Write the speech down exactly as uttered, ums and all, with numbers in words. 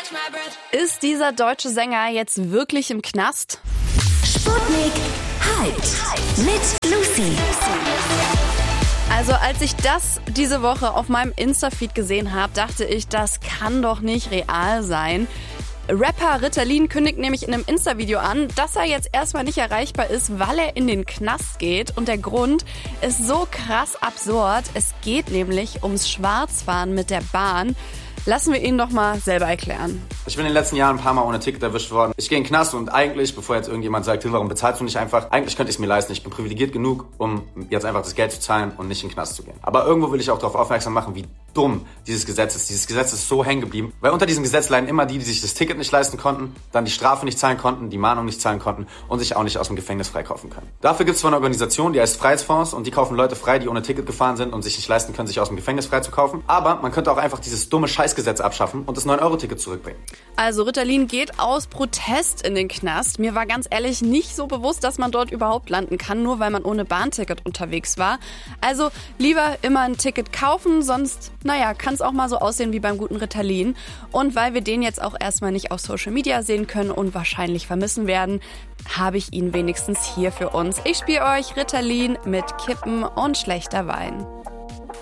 Ist dieser deutsche Sänger jetzt wirklich im Knast? Sputnik Hyped mit Lucy. Also als ich das diese Woche auf meinem Insta-Feed gesehen habe, dachte ich, das kann doch nicht real sein. Rapper Ritalin kündigt nämlich in einem Insta-Video an, dass er jetzt erstmal nicht erreichbar ist, weil er in den Knast geht. Und der Grund ist so krass absurd. Es geht nämlich ums Schwarzfahren mit der Bahn. Lassen wir ihn doch mal selber erklären. Ich bin in den letzten Jahren ein paar Mal ohne Ticket erwischt worden. Ich gehe in den Knast und eigentlich, bevor jetzt irgendjemand sagt, warum bezahlst du nicht einfach, eigentlich könnte ich es mir leisten. Ich bin privilegiert genug, um jetzt einfach das Geld zu zahlen und nicht in den Knast zu gehen. Aber irgendwo will ich auch darauf aufmerksam machen, wie dumm dieses Gesetz ist. Dieses Gesetz ist so hängen geblieben, weil unter diesem Gesetz leiden immer die, die sich das Ticket nicht leisten konnten, dann die Strafe nicht zahlen konnten, die Mahnung nicht zahlen konnten und sich auch nicht aus dem Gefängnis freikaufen können. Dafür gibt es zwar eine Organisation, die heißt Freiheitsfonds und die kaufen Leute frei, die ohne Ticket gefahren sind und sich nicht leisten können, sich aus dem Gefängnis freizukaufen. Aber man könnte auch einfach dieses dumme Scheißgesetz abschaffen und das neun Euro Ticket zurückbringen. Also Ritalin geht aus Protest in den Knast. Mir war ganz ehrlich nicht so bewusst, dass man dort überhaupt landen kann, nur weil man ohne Bahnticket unterwegs war. Also lieber immer ein Ticket kaufen, sonst, naja, kann es auch mal so aussehen wie beim guten Ritalin. Und weil wir den jetzt auch erstmal nicht auf Social Media sehen können und wahrscheinlich vermissen werden, habe ich ihn wenigstens hier für uns. Ich spiele euch Ritalin mit Kippen und schlechter Wein.